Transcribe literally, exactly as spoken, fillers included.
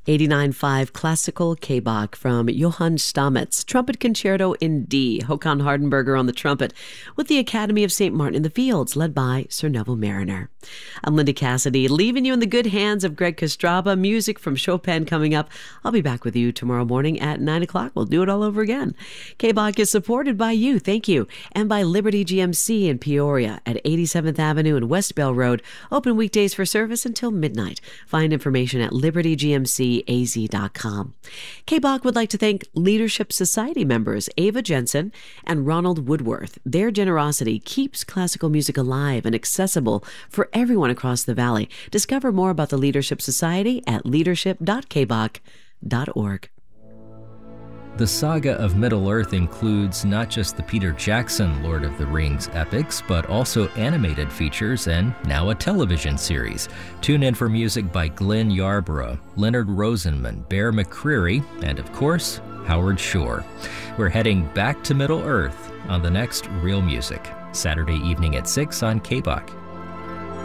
eighty-nine point five Classical K-Bach from Johann Stamitz, Trumpet Concerto in D, Håkan Hardenberger on the trumpet, with the Academy of Saint Martin in the Fields, led by Sir Neville Mariner. I'm Linda Cassidy, leaving you in the good hands of Greg Kostraba. Music from Chopin coming up. I'll be back with you tomorrow morning at nine o'clock. We'll do it all over again. K-Bach is supported by you, thank you, and by Liberty G M C in Peoria at eighty-seventh Avenue and West Bell Road, open weekdays for service until midnight. Find information at liberty g m c a z dot com. K-Bach would like to thank Leadership Society members Ava Jensen and Ronald Woodworth. Their generosity keeps classical music alive and accessible for everyone across the valley. Discover more about the Leadership Society at leadership dot k bach dot org. The saga of Middle-earth includes not just the Peter Jackson Lord of the Rings epics, but also animated features and now a television series. Tune in for music by Glenn Yarborough, Leonard Rosenman, Bear McCreary, and of course, Howard Shore. We're heading back to Middle-earth on the next Real Music, Saturday evening at six on K-Bach.